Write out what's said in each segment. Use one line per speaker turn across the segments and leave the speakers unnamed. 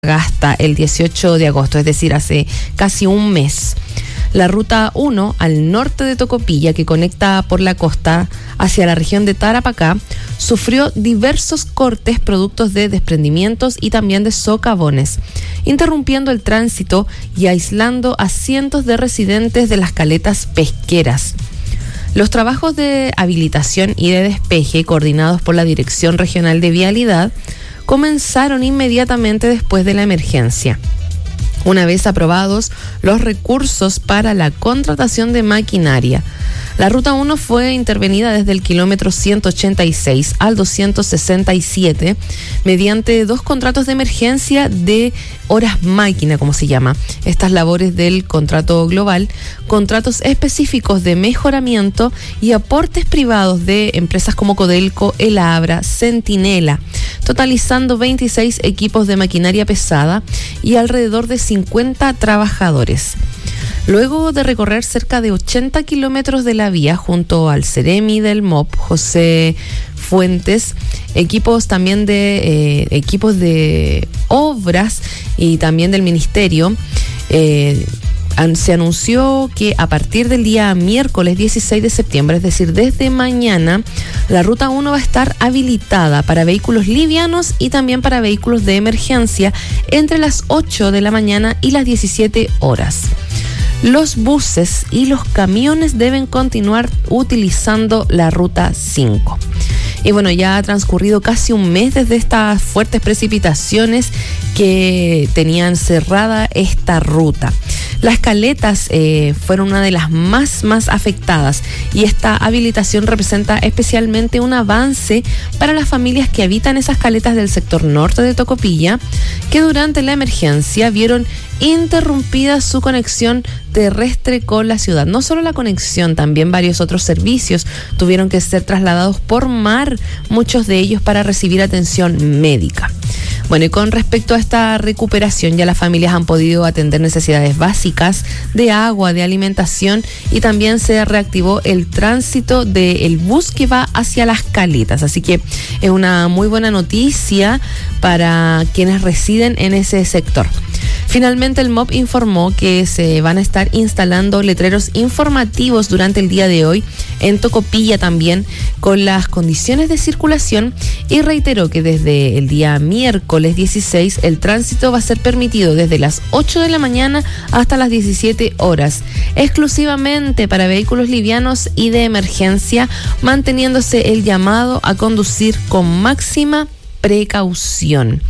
Antofagasta el 18 de agosto, es decir, hace casi un mes. La ruta 1 al norte de Tocopilla, que conecta por la costa hacia la región de Tarapacá, sufrió diversos cortes productos de desprendimientos y también de socavones, interrumpiendo el tránsito y aislando a cientos de residentes de las caletas pesqueras. Los trabajos de habilitación y de despeje, coordinados por la Dirección Regional de Vialidad, comenzaron inmediatamente después de la emergencia. Una vez aprobados los recursos para la contratación de maquinaria, la Ruta 1 fue intervenida desde el kilómetro 186 al 267 mediante 2 contratos de emergencia de horas máquina, como se llama. Estas labores del contrato global, contratos específicos de mejoramiento y aportes privados de empresas como Codelco, El Abra, Centinela, totalizando 26 equipos de maquinaria pesada y alrededor de 50 trabajadores. Luego de recorrer cerca de 80 kilómetros de la vía junto al Ceremi del MOP, José Fuentes, equipos de obras y también del Ministerio, se anunció que a partir del día miércoles 16 de septiembre, es decir, desde mañana, la Ruta 1 va a estar habilitada para vehículos livianos y también para vehículos de emergencia entre las 8 de la mañana y las 17 horas. Los buses y los camiones deben continuar utilizando la Ruta 5. Y bueno, ya ha transcurrido casi un mes desde estas fuertes precipitaciones que tenían cerrada esta ruta. Las caletas fueron una de las más afectadas y esta habilitación representa especialmente un avance para las familias que habitan esas caletas del sector norte de Tocopilla, que durante la emergencia vieron interrumpida su conexión terrestre con la ciudad. No solo la conexión, también varios otros servicios tuvieron que ser trasladados por mar, muchos de ellos para recibir atención médica. Bueno, y con respecto a esta recuperación, ya las familias han podido atender necesidades básicas de agua, de alimentación, y también se reactivó el tránsito del bus que va hacia las caletas. Así que es una muy buena noticia para quienes residen en ese sector. Finalmente, el MOP informó que se van a estar instalando letreros informativos durante el día de hoy en Tocopilla también con las condiciones de circulación, y reiteró que desde el día miércoles 16 el tránsito va a ser permitido desde las 8 de la mañana hasta las 17 horas, exclusivamente para vehículos livianos y de emergencia, manteniéndose el llamado a conducir con máxima precaución.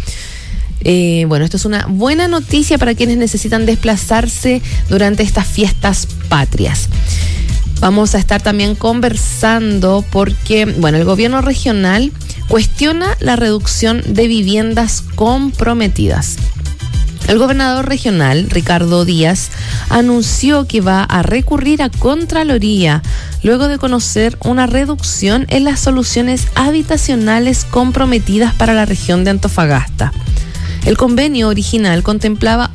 Bueno, esto es una buena noticia para quienes necesitan desplazarse durante estas fiestas patrias. Vamos a estar también conversando porque, bueno, el gobierno regional cuestiona la reducción de viviendas comprometidas. El gobernador regional, Ricardo Díaz, anunció que va a recurrir a Contraloría luego de conocer una reducción en las soluciones habitacionales comprometidas para la región de Antofagasta. El convenio original contemplaba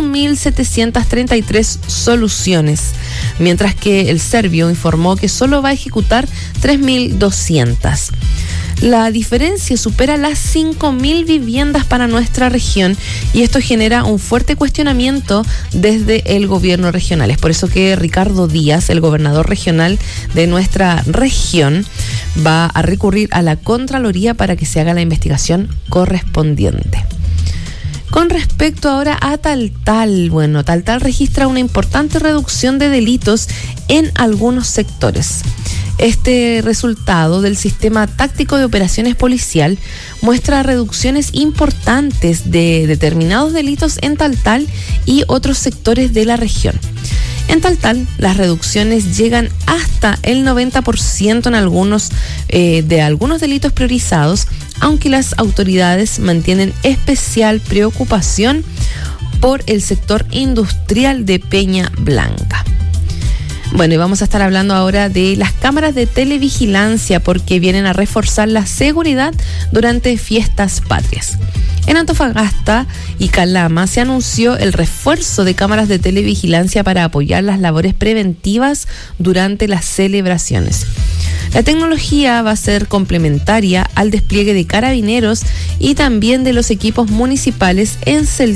8.733 soluciones, mientras que el Servio informó que solo va a ejecutar 3.200. La diferencia supera las 5.000 viviendas para nuestra región, y esto genera un fuerte cuestionamiento desde el gobierno regional. Es por eso que Ricardo Díaz, el gobernador regional de nuestra región, va a recurrir a la Contraloría para que se haga la investigación correspondiente. Con respecto ahora a Taltal, bueno, Taltal registra una importante reducción de delitos en algunos sectores. Este resultado del sistema táctico de operaciones policial muestra reducciones importantes de determinados delitos en Taltal y otros sectores de la región. En Taltal, las reducciones llegan hasta el 90% en algunos delitos priorizados, aunque las autoridades mantienen especial preocupación por el sector industrial de Peña Blanca. Bueno, y vamos a estar hablando ahora de las cámaras de televigilancia porque vienen a reforzar la seguridad durante fiestas patrias. En Antofagasta y Calama se anunció el refuerzo de cámaras de televigilancia para apoyar las labores preventivas durante las celebraciones. La tecnología va a ser complementaria al despliegue de carabineros y también de los equipos municipales en